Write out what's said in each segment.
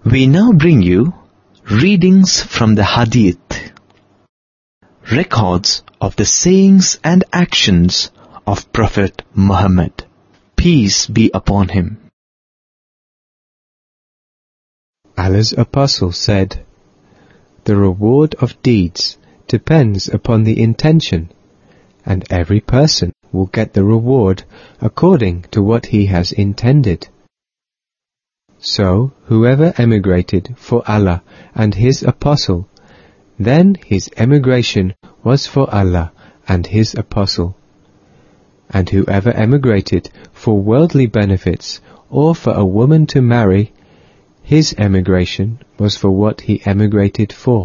We now bring you readings from the Hadith, records of the sayings and actions of Prophet Muhammad, peace be upon him. Allah's Apostle said, "The reward of deeds depends upon the intention, and every person will get the reward according to what he has intended. So whoever emigrated for Allah and His Apostle, then his emigration was for Allah and His Apostle. And whoever emigrated for worldly benefits or for a woman to marry, his emigration was for what he emigrated for."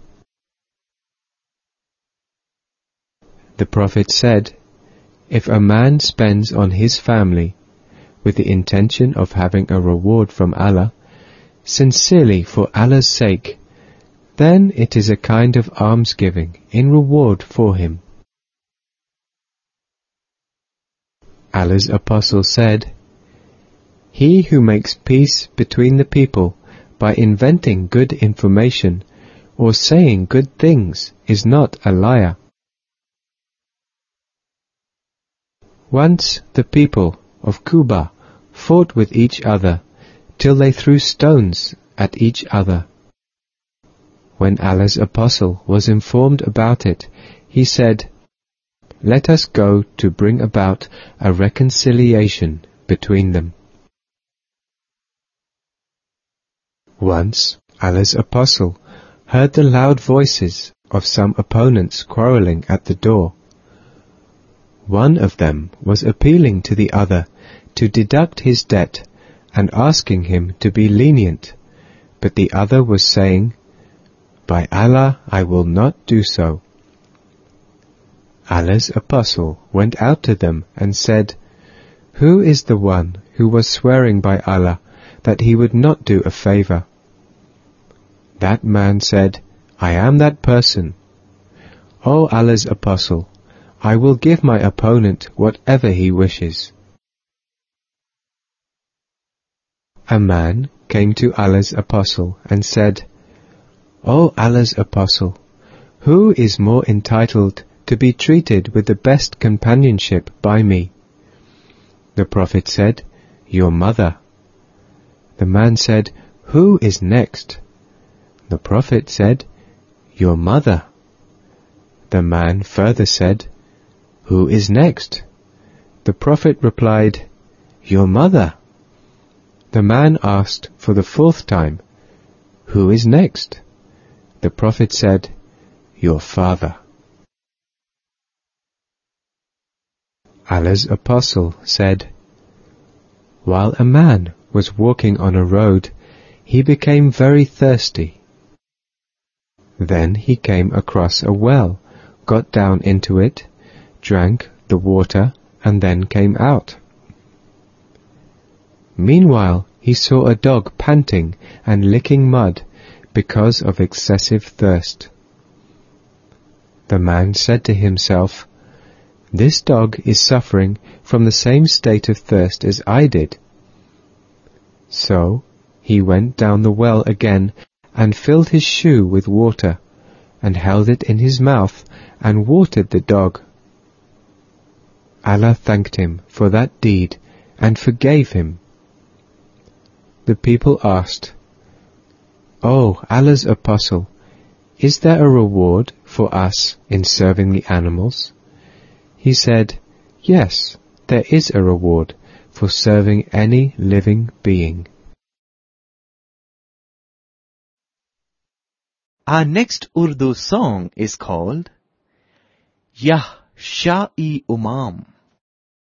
The Prophet said, "If a man spends on his family with the intention of having a reward from Allah, sincerely for Allah's sake, then it is a kind of almsgiving in reward for him." Allah's Apostle said, "He who makes peace between the people by inventing good information or saying good things is not a liar." Once the people of Kuba fought with each other till they threw stones at each other. When Allah's Apostle was informed about it, he said, "Let us go to bring about a reconciliation between them." Once Allah's Apostle heard the loud voices of some opponents quarrelling at the door. One of them was appealing to the other to deduct his debt and asking him to be lenient, but the other was saying, "By Allah, I will not do so." Allah's Apostle went out to them and said, "Who is the one who was swearing by Allah that he would not do a favor?" That man said, "I am that person." "O Allah's Apostle, I will give my opponent whatever he wishes." A man came to Allah's Apostle and said, "O Allah's Apostle, who is more entitled to be treated with the best companionship by me?" The Prophet said, "Your mother." The man said, "Who is next?" The Prophet said, "Your mother." The man further said, "Who is next?" The Prophet replied, "Your mother." The man asked for the fourth time, "Who is next?" The Prophet said, "Your father." Allah's Apostle said, "While a man was walking on a road, he became very thirsty. Then he came across a well, got down into it, drank the water, and then came out. Meanwhile, he saw a dog panting and licking mud because of excessive thirst. The man said to himself, 'This dog is suffering from the same state of thirst as I did.' So he went down the well again and filled his shoe with water, and held it in his mouth and watered the dog. Allah thanked him for that deed and forgave him. The people asked, "O Allah's Apostle, is there a reward for us in serving the animals?" He said, "Yes, there is a reward for serving any living being." Our next Urdu song is called Yah Shah-e Umam.